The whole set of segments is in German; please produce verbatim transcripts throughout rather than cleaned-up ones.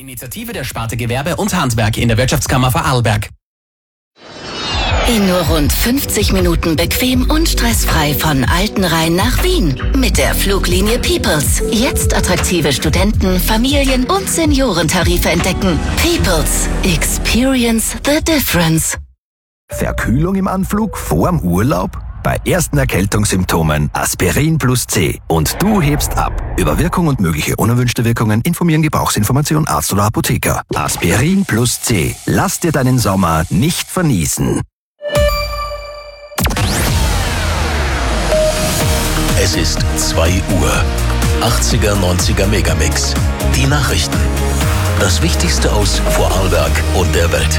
Initiative der Sparte Gewerbe und Handwerk in der Wirtschaftskammer Vorarlberg. In nur rund fünfzig Minuten bequem und stressfrei von Altenrhein nach Wien. Mit der Fluglinie Peoples. Jetzt attraktive Studenten-, Familien- und Seniorentarife entdecken. Peoples. Experience the difference. Verkühlung im Anflug vorm Urlaub? Bei ersten Erkältungssymptomen Aspirin plus C. Und du hebst ab. Über Wirkung und mögliche unerwünschte Wirkungen informieren Gebrauchsinformation Arzt oder Apotheker. Aspirin plus C. Lass dir deinen Sommer nicht vernießen. Es ist zwei Uhr. achtziger, neunziger Megamix. Die Nachrichten. Das Wichtigste aus Vorarlberg und der Welt.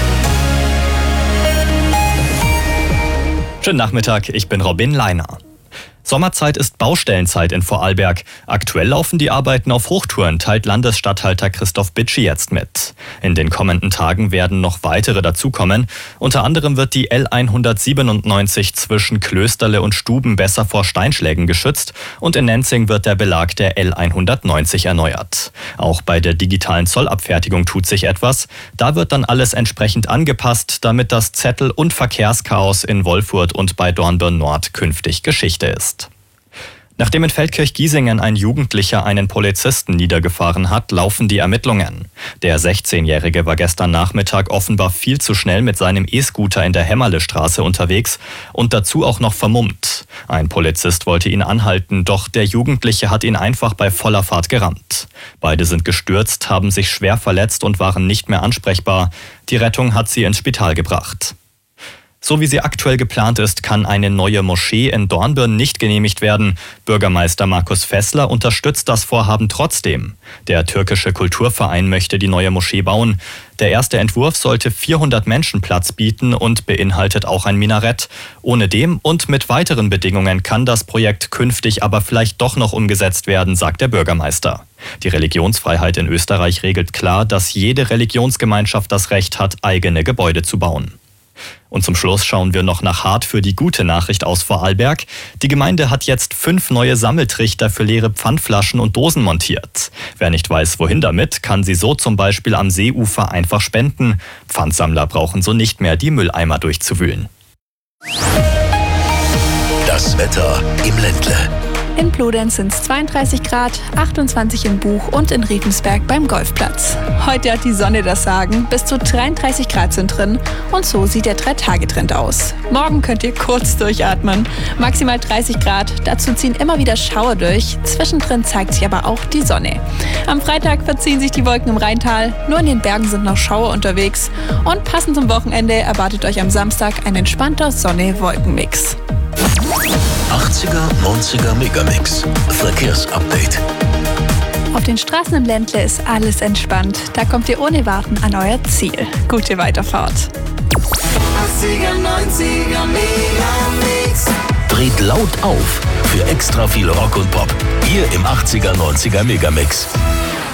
Schönen Nachmittag, ich bin Robin Leiner. Sommerzeit ist Baustellenzeit in Vorarlberg. Aktuell laufen die Arbeiten auf Hochtouren, teilt Landesstatthalter Christoph Bitschi jetzt mit. In den kommenden Tagen werden noch weitere dazukommen. Unter anderem wird die L hundertsiebenundneunzig zwischen Klösterle und Stuben besser vor Steinschlägen geschützt und in Nenzing wird der Belag der L hundertneunzig erneuert. Auch bei der digitalen Zollabfertigung tut sich etwas. Da wird dann alles entsprechend angepasst, damit das Zettel- und Verkehrschaos in Wolfurt und bei Dornbirn Nord künftig Geschichte ist. Nachdem in Feldkirch-Giesingen ein Jugendlicher einen Polizisten niedergefahren hat, laufen die Ermittlungen. Der sechzehnjährige war gestern Nachmittag offenbar viel zu schnell mit seinem E-Scooter in der Hämmerlestraße unterwegs und dazu auch noch vermummt. Ein Polizist wollte ihn anhalten, doch der Jugendliche hat ihn einfach bei voller Fahrt gerammt. Beide sind gestürzt, haben sich schwer verletzt und waren nicht mehr ansprechbar. Die Rettung hat sie ins Spital gebracht. So wie sie aktuell geplant ist, kann eine neue Moschee in Dornbirn nicht genehmigt werden. Bürgermeister Markus Fessler unterstützt das Vorhaben trotzdem. Der türkische Kulturverein möchte die neue Moschee bauen. Der erste Entwurf sollte vierhundert Menschen Platz bieten und beinhaltet auch ein Minarett. Ohne dem und mit weiteren Bedingungen kann das Projekt künftig aber vielleicht doch noch umgesetzt werden, sagt der Bürgermeister. Die Religionsfreiheit in Österreich regelt klar, dass jede Religionsgemeinschaft das Recht hat, eigene Gebäude zu bauen. Und zum Schluss schauen wir noch nach Hart für die gute Nachricht aus Vorarlberg. Die Gemeinde hat jetzt fünf neue Sammeltrichter für leere Pfandflaschen und Dosen montiert. Wer nicht weiß, wohin damit, kann sie so zum Beispiel am Seeufer einfach spenden. Pfandsammler brauchen so nicht mehr die Mülleimer durchzuwühlen. Das Wetter im Ländle. In Bludenz sind es zweiunddreißig Grad, achtundzwanzig in Buch und in Riefensberg beim Golfplatz. Heute hat die Sonne das Sagen, bis zu dreiunddreißig Grad sind drin und so sieht der Drei-Tage-Trend aus. Morgen könnt ihr kurz durchatmen, maximal dreißig Grad, dazu ziehen immer wieder Schauer durch, zwischendrin zeigt sich aber auch die Sonne. Am Freitag verziehen sich die Wolken im Rheintal, nur in den Bergen sind noch Schauer unterwegs und passend zum Wochenende erwartet euch am Samstag ein entspannter Sonne-Wolken-Mix. achtziger, neunziger Megamix. Verkehrsupdate. Auf den Straßen im Ländle ist alles entspannt. Da kommt ihr ohne Warten an euer Ziel. Gute Weiterfahrt. achtziger, neunziger Megamix. Dreht laut auf für extra viel Rock und Pop. Hier im achtziger, neunziger Megamix.